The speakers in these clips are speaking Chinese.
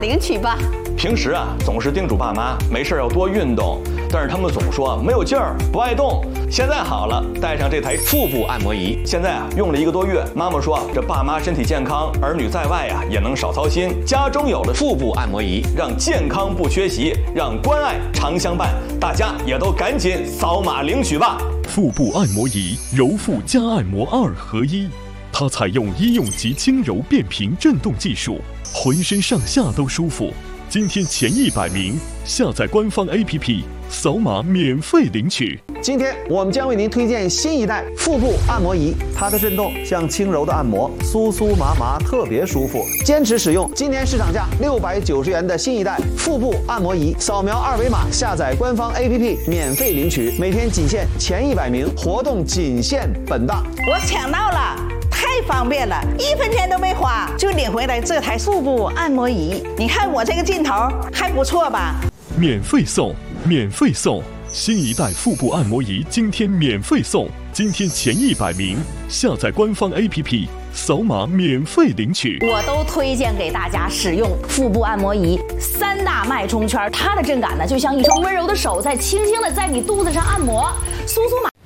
领取吧。 平时啊，总是叮嘱爸妈没事要多运动，但是他们总说没有劲儿，不爱动。现在好了，带上这台腹部按摩仪，现在啊用了1个多月。妈妈说这爸妈身体健康，儿女在外啊也能少操心。家中有了腹部按摩仪，让健康不缺席，让关爱常相伴。大家也都赶紧扫码领取吧。 腹部按摩仪，揉腹加按摩2合1。它采用医用级轻柔变频震动技术，浑身上下都舒服。今天前100名下载官方 APP， 扫码免费领取。 今天我们将为您推荐新一代腹部按摩仪，它的震动像轻柔的按摩，酥酥麻麻，特别舒服。坚持使用今年市场价690元的新一代腹部按摩仪，扫描2维码下载官方 APP 免费领取，每天仅限前100名，活动仅限本档。 我抢到了！太方便了，1分钱都没花就领回来这台腹部按摩仪。你看我这个劲头还不错吧？ 免费送，免费送！新一代腹部按摩仪今天免费送，今天前100名下载官方 APP， 扫码免费领取。 我都推荐给大家使用腹部按摩仪，3大脉冲圈，它的震感呢，就像一双温柔的手在轻轻的在你肚子上按摩，酥酥麻。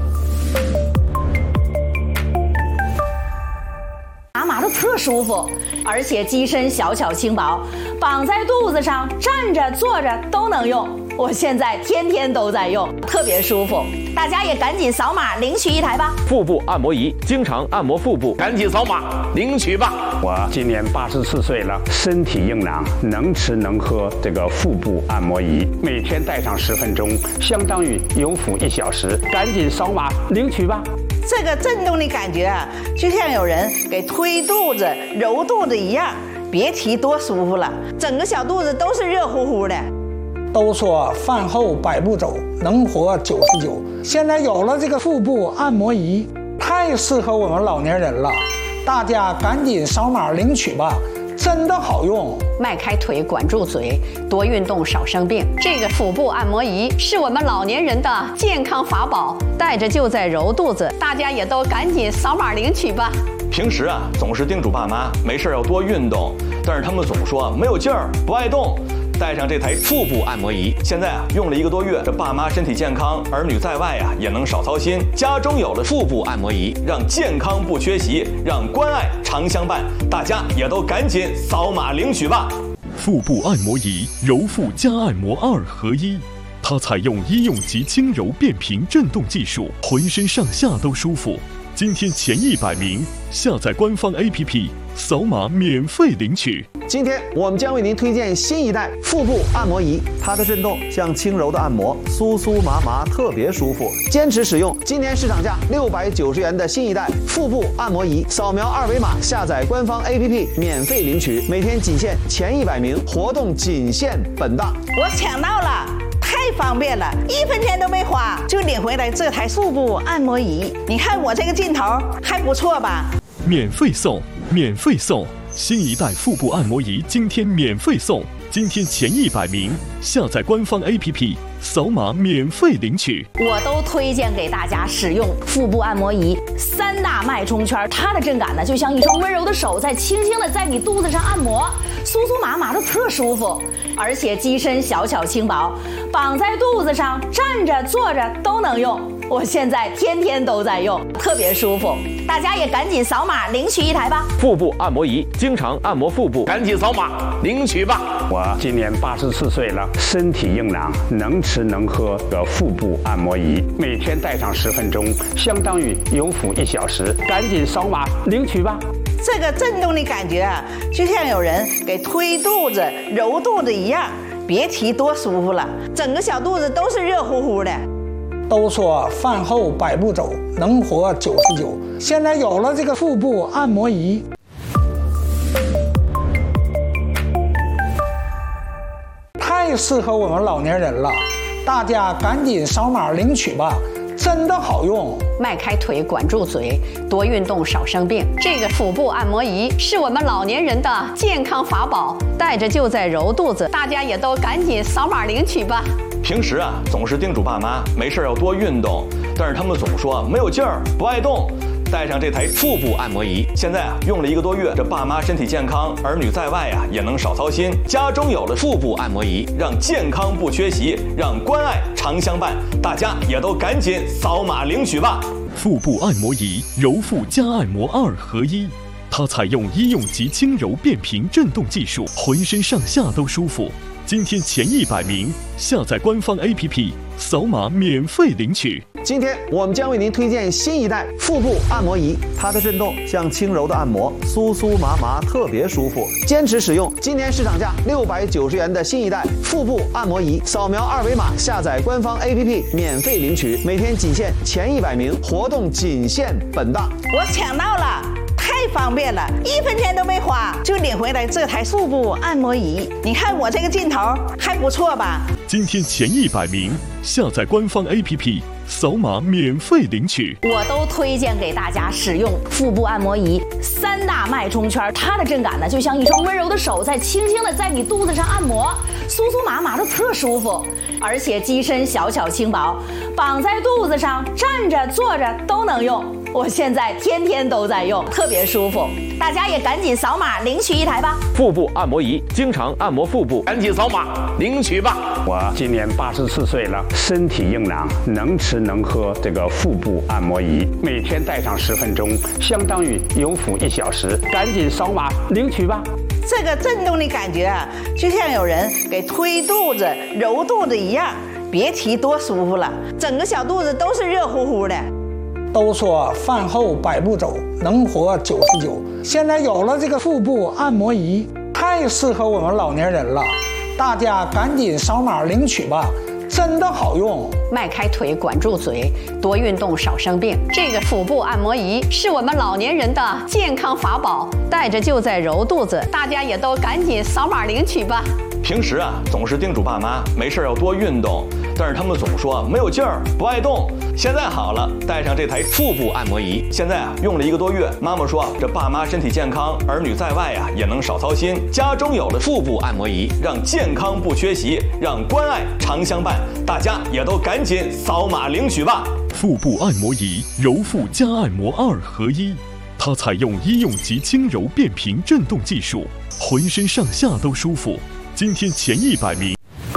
麻的特舒服，而且机身小巧轻薄，绑在肚子上，站着坐着都能用。我现在天天都在用，特别舒服。大家也赶紧扫码领取1台吧。 腹部按摩仪，经常按摩腹部，赶紧扫码领取吧。 我今年84岁了，身体硬朗，能吃能喝。这个腹部按摩仪每天戴上10分钟，相当于有腹1小时，赶紧扫码领取吧。 这个震动的感觉啊，就像有人给推肚子、揉肚子一样，别提多舒服了，整个小肚子都是热乎乎的。 都说饭后100步走，能活99。现在有了这个腹部按摩仪，太适合我们老年人了，大家赶紧扫码领取吧。真的好用， 迈开腿，管住嘴，多运动少生病。这个腹部按摩仪是我们老年人的健康法宝，带着就在揉肚子，大家也都赶紧扫码领取吧。 平时啊，总是叮嘱爸妈没事要多运动，但是他们总说没有劲儿，不爱动。带上这台腹部按摩仪，现在啊用了1个多月，这爸妈身体健康，儿女在外啊也能少操心。家中有了腹部按摩仪，让健康不缺席，让关爱常相伴。大家也都赶紧扫码领取吧。 腹部按摩仪，揉腹加按摩2合1。它采用医用级轻柔变频震动技术，浑身上下都舒服。今天前100名下载官方 APP， 扫码免费领取。 今天我们将为您推荐新一代腹部按摩仪，它的震动像轻柔的按摩，酥酥麻麻，特别舒服。坚持使用今年市场价690元的新一代腹部按摩仪，扫描2维码下载官方 APP 免费领取，每天仅限前100名，活动仅限本档。 我抢到了！太方便了，1分钱都没花就领回来这台腹部按摩仪。你看我这个劲头还不错吧？ 免费送，免费送！新一代腹部按摩仪今天免费送，今天前100名下载官方 APP， 扫码免费领取。 我都推荐给大家使用腹部按摩仪，3大脉冲圈，它的震感呢，就像一双温柔的手在轻轻的在你肚子上按摩，酥酥麻麻的特舒服，而且机身小巧轻薄，绑在肚子上，站着坐着都能用。我现在天天都在用，特别舒服。大家也赶紧扫码领取1台吧。 腹部按摩仪，经常按摩腹部，赶紧扫码领取吧。 我今年84岁了，身体硬朗，能吃能喝。个腹部按摩仪每天戴上10分钟，相当于有腹1小时，赶紧扫码领取吧。 这个震动的感觉啊，就像有人给推肚子、揉肚子一样，别提多舒服了，整个小肚子都是热乎乎的。 都说饭后100步走，能活99。现在有了这个腹部按摩仪，太适合我们老年人了，大家赶紧扫码领取吧。真的好用， 迈开腿，管住嘴，多运动少生病。这个腹部按摩仪是我们老年人的健康法宝，带着就在揉肚子，大家也都赶紧扫码领取吧。 平时啊，总是叮嘱爸妈没事要多运动，但是他们总说没有劲儿，不爱动。 带上这台腹部按摩仪，现在用了1个多月，这爸妈身体健康，儿女在外也能少操心。家中有了腹部按摩仪，让健康不缺席，让关爱常相伴。大家也都赶紧扫码领取吧！ 腹部按摩仪，揉腹加按摩2合1。它采用医用级轻柔变频震动技术，浑身上下都舒服。今天前100名下载官方 APP， 扫码免费领取。 今天我们将为您推荐新一代腹部按摩仪，它的震动像轻柔的按摩，酥酥麻麻，特别舒服。坚持使用，今年市场价690元的新一代腹部按摩仪，扫描2维码下载官方 APP 免费领取，每天仅限前100名，活动仅限本档。 我抢到了！太方便了，1分钱都没花就领回来这台腹部按摩仪。你看我这个劲头还不错吧？ 今天前100名下载官方 APP， 扫码免费领取。 我都推荐给大家使用腹部按摩仪3大脉冲圈，它的震感呢就像一双温柔的手在轻轻的在你肚子上按摩，酥酥麻麻的特舒服，而且机身小巧轻薄，绑在肚子上，站着坐着都能用。我现在天天都在用，特别舒服。大家也赶紧扫码领取1台吧！ 腹部按摩仪，经常按摩腹部，赶紧扫码领取吧！ 我今年84岁了，身体硬朗，能吃能喝，这个腹部按摩仪每天戴上10分钟，相当于用腹1小时，赶紧扫码领取吧！ 这个震动的感觉就像有人给推肚子、揉肚子一样，别提多舒服了，整个小肚子都是热乎乎的。 都说饭后百步走，能活99。现在有了这个腹部按摩仪，太适合我们老年人了，大家赶紧扫码领取吧，真的好用。 迈开腿，管住嘴，多运动，少生病。这个腹部按摩仪是我们老年人的健康法宝，带着就在揉肚子，大家也都赶紧扫码领取吧。 平时总是叮嘱爸妈没事要多运动，但是他们总说没有劲儿，不爱动。现在好了，带上这台腹部按摩仪，现在用了1个多月，妈妈说这爸妈身体健康，儿女在外也能少操心。家中有了腹部按摩仪，让健康不缺席，让关爱常相伴。大家也都赶紧扫码领取吧！ 腹部按摩仪，揉腹加按摩2合1。它采用医用级轻柔变频震动技术，浑身上下都舒服。今天前100名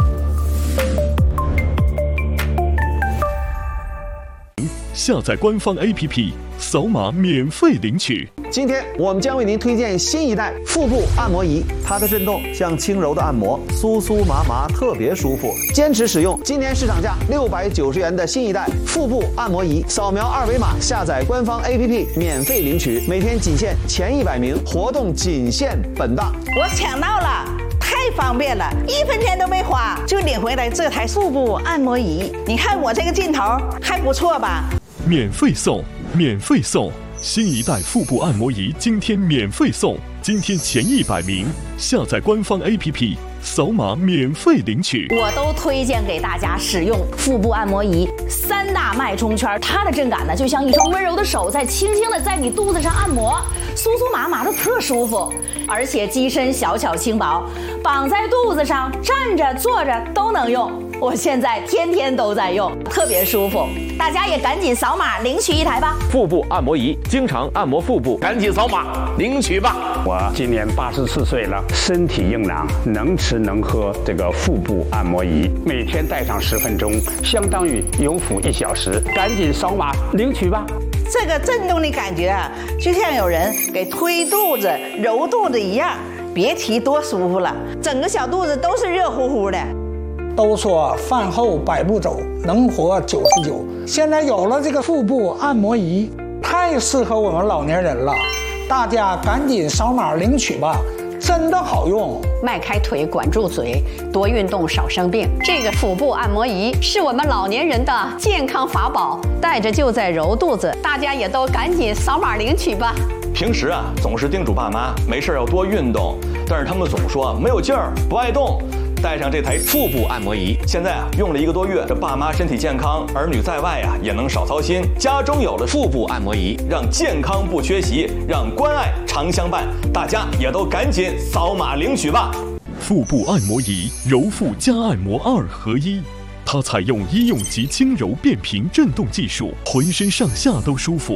下载官方 APP， 扫码免费领取。 今天我们将为您推荐新一代腹部按摩仪，它的震动像轻柔的按摩，酥酥麻麻，特别舒服。坚持使用，今年市场价690元的新一代腹部按摩仪，扫描2维码下载官方 APP 免费领取，每天仅限前100名，活动仅限本档。 我抢到了！太方便了，1分钱都没花就领回来这台腹部按摩仪。你看我这个劲头还不错吧？ 免费送，免费送！新一代腹部按摩仪今天免费送，今天前100名下载官方 APP， 扫码免费领取。 我都推荐给大家使用腹部按摩仪3大脉冲圈，它的震感呢就像一双温柔的手在轻轻的在你肚子上按摩，酥酥麻麻的特舒服，而且机身小巧轻薄，绑在肚子上，站着坐着都能用。我现在天天都在用，特别舒服。大家也赶紧扫码领取1台吧！ 腹部按摩仪，经常按摩腹部，赶紧扫码领取吧！ 我今年84岁了，身体硬朗，能吃能喝，这个腹部按摩仪每天戴上10分钟，相当于用腹1小时，赶紧扫码领取吧！ 这个震动的感觉就像有人给推肚子、揉肚子一样，别提多舒服了，整个小肚子都是热乎乎的。 都说饭后百步走，能活99。现在有了这个腹部按摩仪，太适合我们老年人了，大家赶紧扫码领取吧，真的好用。 迈开腿，管住嘴，多运动，少生病。这个腹部按摩仪是我们老年人的健康法宝，带着就在揉肚子，大家也都赶紧扫码领取吧。 平时总是叮嘱爸妈没事要多运动，但是他们总说没有劲儿，不爱动。带上这台腹部按摩仪，现在用了1个多月，这爸妈身体健康，儿女在外也能少操心。家中有了腹部按摩仪，让健康不缺席，让关爱常相伴。大家也都赶紧扫码领取吧！ 腹部按摩仪，揉腹加按摩2合1。它采用医用级轻柔变频震动技术，浑身上下都舒服。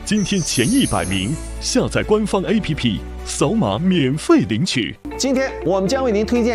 今天前100名下载官方 APP，扫码免费领取。 今天我们将为您推荐